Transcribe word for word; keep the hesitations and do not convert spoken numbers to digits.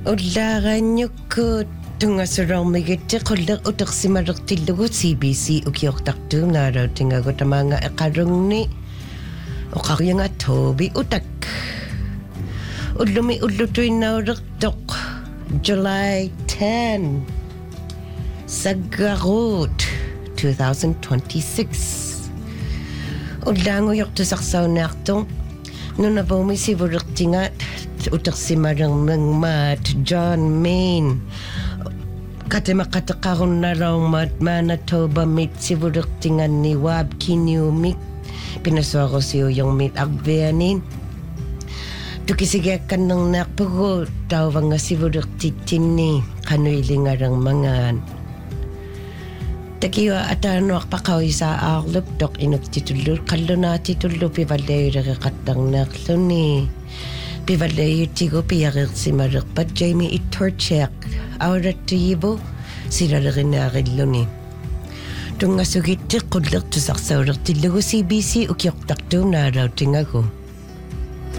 Ullarannyukku tungasuraumigiti qulleq utersimalertillugu C B C ukiortartuum naarautingagu tamanga eqarungni uqarjanga Toby utak ullumi ullutuinnaurertoq July tenth Saggarut twenty twenty-six Ullanguyortusarsaunnaartung nunavumi sivullertingaat utersimalermengmaat John Main katemaqateqarunnalaummaat Manitoba mit sivullertinganni waab kiniumik pinasuarusiyuyungmit arvianin tukisigiakkannernaarpugu tauvanga sivullertittinni qanuilingalermangaan takiwa ataanuarpaqawisaa'aarlup toq inuktitullu qallunaatitullu pivalleiulereqattarneerluni pivalleiutigu piareersimalerpat Jamie Itorchiaq aurattuyivu silalerinaariluni tungasugittiq qullertusarsaullertillugu C B C ukiortartuum naalautingagu